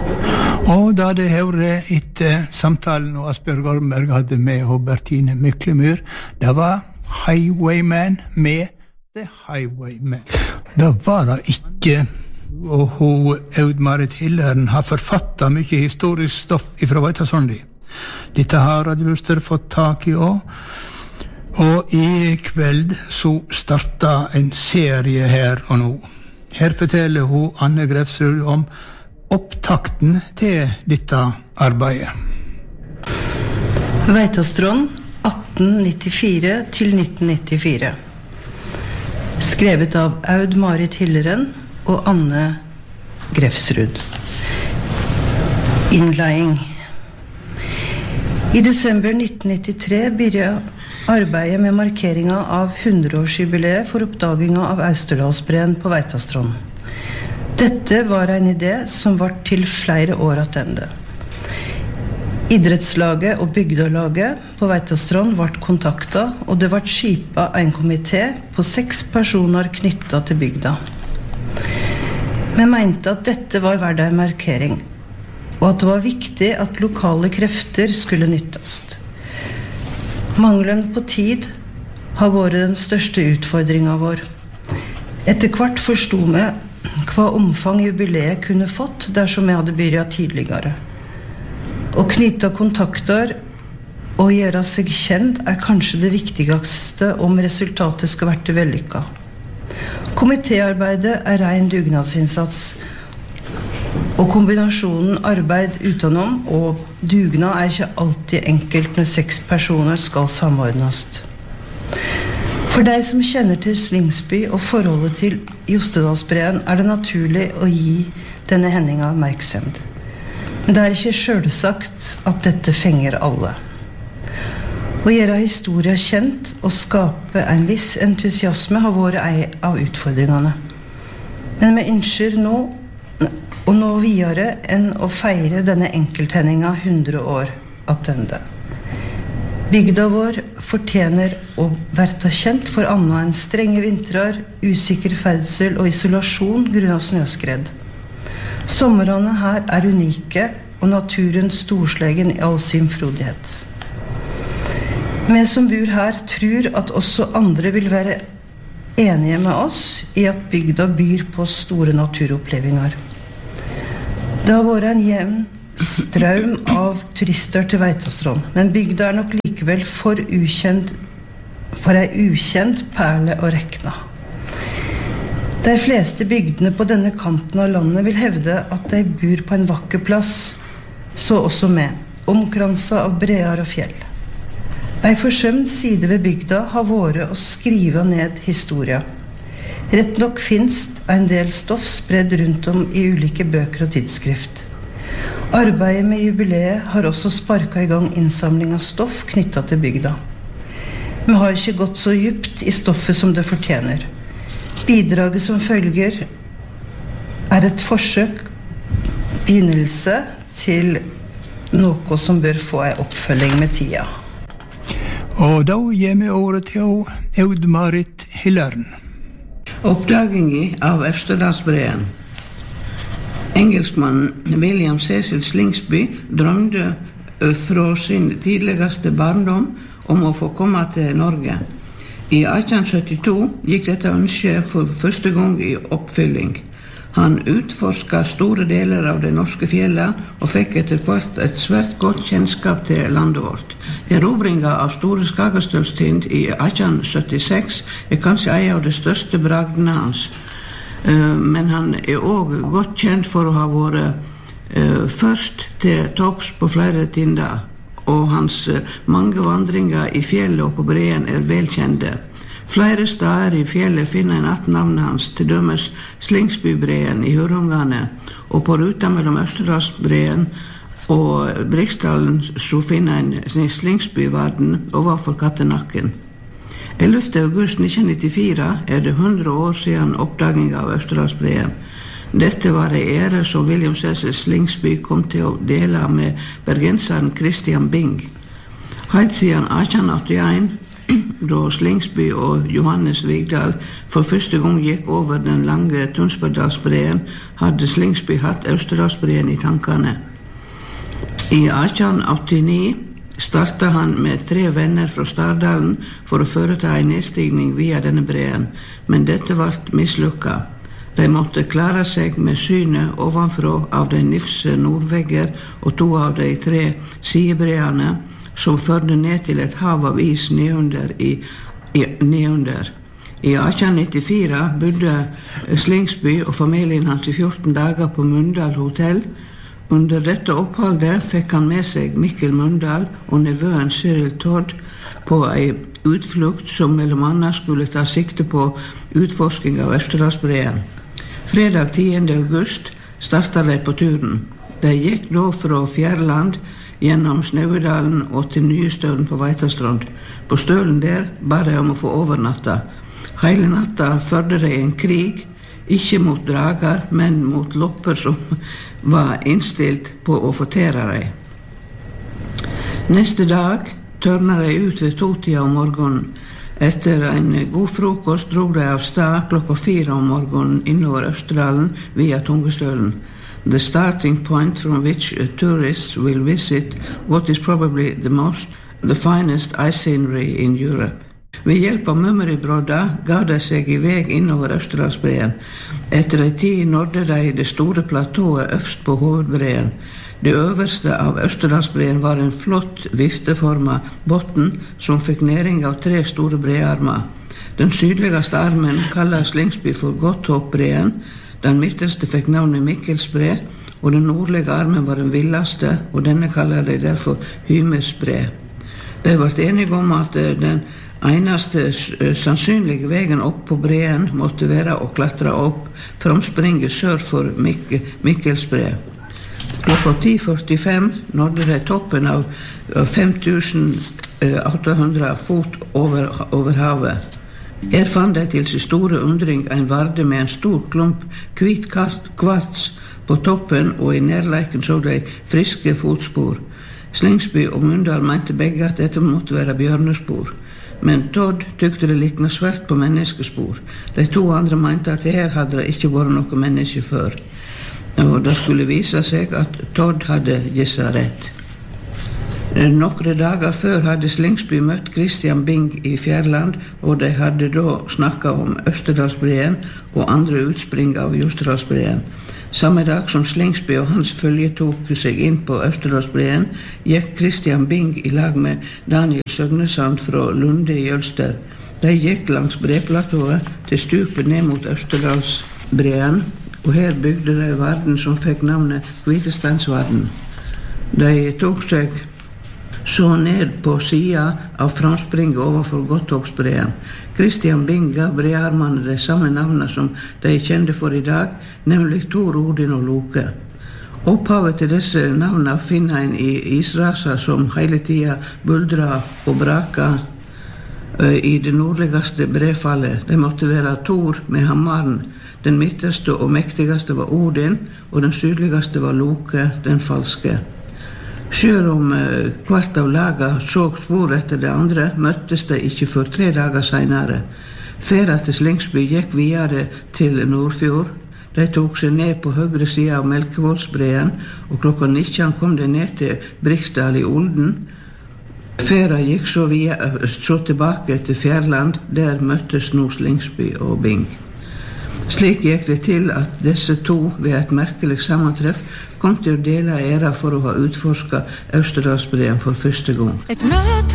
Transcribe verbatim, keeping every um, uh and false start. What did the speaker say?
Og da det hører etter samtalen og Asbjørg Ormberg hadde med Bertine Myklemyr, det var Highwayman med The Highwayman. Det var det ikke, og hun Aud-Marit Hilleren har forfattet mye historisk stoff fra Veitastrandi. Dette har Radio Luster fått tak i også. Og i kveld så startet en serie her og nå. Her forteller hun Anne Grefsrud om opptakten til dette arbeidet. Veitastrand atten nittifire til nitten nittifire. Skrevet av Aud-Marit Hilleren og Anne Grefsrud. Innleiing. I desember nitten nittitre begynte arbeidet med markeringen av hundreårsjubileet for oppdagingen av Austerdalsbreen på Veitastrand. Dette var en idé som var til flere år attende. Idrettslaget og bygdalaget på Veitastrand ble kontaktet, og det ble skipet en komité på seks personer knyttet til bygda. Vi mente at dette var verdt en markering, og at det var viktig at lokale krefter skulle nyttes. Mangelen på tid har vært den største utfordringen vår. Etter hvert forstod vi hva omfang jubileet kunne fått dersom vi hadde begynt tidligere. Å knytte kontakter og gjøre seg kjent er kanskje det viktigste om resultatet skal være vellykket. Komitéarbeidet er ren dugnadsinnsats, og kombinasjonen arbeid utenom og dugnad er ikke alltid enkelt når seks personer skal samordnes. For deg som kjenner til Slingsby og forholdet til Jostedalsbreen er det naturlig å gi denne hendingen oppmerksomhet. Men det er ikke selvsagt at dette fenger alle. Å gjøre historien kjent og skape en viss entusiasme har vært en av utfordringene. Men vi ønsker nå å nå videre enn å feire denne enkelthendingen hundre år attende. Bygda vår fortjener å være kjent for annet enn strenge vintrer, usikker ferdsel og isolasjon grunnet snøskred. Sommerene her er unike, og naturen storslegen i all sin frodighet. Vi som bor her tror at også andre vil være enige med oss i at bygda byr på store naturopplevelser. Det har vært en jevn strøm av turister til Veitastrand, men bygda er nok likevel for ukjent, for ei ukjent perle å rekne. De fleste bygdene på denne kanten av landet vil hevde at de bor på en vakker plass, så også med, omkranset av breer og fjell. En forsømt side ved bygda har vært å skrive ned historien. Rett nok finnes en del stoff spredd rundt om i ulike bøker og tidsskrift. Arbeidet med jubileet har også sparket i gang innsamling av stoff knyttet til bygda. Vi har ikke gått så djupt i stoffet som det fortjener. Bidraget som følger er et forsøk, begynnelse til noe som bør få en oppfølging med tida. Og da gir vi ordet til Aud-Marit Hilleren. Oppdagingen av Austerdalsbreen. Engelskmannen William Cecil Slingsby drømte fra sin tidligste barndom om å få komme til Norge. I atten syttito gikk dette ønsket for første gang i oppfylling. Han utforsket store deler av det norske fjellet og fikk etter hvert et svært godt kjennskap til landet vårt. Erobringen av Store Skagastølstind i atten syttiseks er kanskje en av de største bragdene hans. Men han er også godt kjent for å ha vært først til topps på flere tinder, og hans mange vandringer i fjellet og på breen er velkjente. Flere steder i fjellet finner en at navnet hans, til dømes Slingsbybreen i Hurungane, og på ruta mellom Østerdalsbreen og Briksdalen så finner en Slingsbyvarden overfor Kattenakken. ellevte august nitten nittifire er det hundre år siden oppdagingen av Østerdalsbreen. Dette var en ære som William Cecil Slingsby kom til å dele med bergenseren Christian Bing. Helt siden atten åttien da Slingsby og Johannes Vigdal for første gang gikk over den lange Tunsbergdalsbreen, hadde Slingsby hatt Østerdalsbreen i tankene. I atten åttini startet han med tre venner fra Stardalen for å foreta en nedstigning via denne breen, men dette ble mislykket. De måtte klare seg med synet ovenfra av de nifse nordvegger og to av de tre sidebreene som førte ned til et hav av is nedunder. I, i, nedunder. I atten nittifire bodde Slingsby og familien hans i fjorten dager på Mundal hotell. Under dette oppholdet fikk han med seg Mikkel Mundal og nevøen Cyril Todd på en utflukt som mellom annet skulle ta sikte på utforsking av Østerdalsbreen. Fredag tiende august startet de på turen. De gikk da fra Fjærland gjennom Snauedalen og til Nyestølen på Veitastrand. På stølen der bare om å få overnatta. Hele natta førte de en krig, ikke mot drager, men mot lopper som var innstilt på å fortere dem. Neste dag tørna de ut ved totida om morgenen. Etter en god frokost drog de av stad klokka fire om morgenen innover Østerdalen via Tungestølen. The starting point from which tourists will visit what is probably the most, the finest ice scenery in Europe. Ved hjelp av mummeribrodda gav de seg i vei innover Østerdalsbreen. Etter en tid nådde de det store platået øverst på hovedbreen. Det øverste av Østerdalsbreen var en flott vifteforma botten som fikk næring av tre store brearmer. Den sydligste armen kalles Slingsby for Godthåpbreen, den midterste fikk navnet Mikkelsbre, og den nordlige armen var den villeste, og denne kaller de derfor Hymersbre. De ble enige om at den eneste sannsynlige veien opp på breen måtte være å klatre opp framspringet sør for Mik- Mikkelsbre. Klokka ti førtifem nådde de toppen av fem tusen åtte hundre fot over, over havet. Her fant de til sin store undring en varde med en stor klump hvit kvarts på toppen, og i nærleiken så de friske fotspor. Slingsby og Mundal mente begge at dette måtte være bjørnespor. Men Todd tykte det likna svært på menneskespor. De to andre mente at her hadde det ikke vært noe menneske før. Og det skulle vise seg at Todd hadde gissa rett. Nokre dager før hadde Slingsby møtt Christian Bing i Fjærland, og de hadde da snakket om Østerdalsbreen og andre utspring av Jostedalsbreen. Samme dag som Slingsby og hans følge tok seg inn på Østerdalsbreen, gikk Christian Bing i lag med Daniel Søgnesand fra Lunde i Jølster. De gikk langs breplatået til stupet ned mot Østerdalsbreen, og her bygde de varden som fikk navnet Hvitesteinsvarden. De tok seg så ned på sida av framspringet overfor Godthåpsbreen. Christian Bing gav brearmene de samme navnene som de kjente for i dag, nemlig Thor, Odin og Loke. Opphavet til disse navnene finner en i israser som hele tida buldra og braka i det nordligste brefallet. De måtte være Thor med hammaren. Den midterste og mektigste var Odin, og den sydligste var Loke, den falske. Selv om eh, hvert av laga så spor etter det andre, møttes de ikke før tre dager senere. Ferda til Slingsby gikk videre til Nordfjord. De tok seg ned på høyre side av Melkevoldsbreen, og klokka nitten kom de ned til Briksdal i Olden. Ferda gikk så, via, så tilbake til Fjærland, der møttes nå Slingsby og Bing. Slik gikk det til at disse to ved et merkelig sammantreff kom til å dele æra for å ha utforsket Østerdalsbreen for første gang.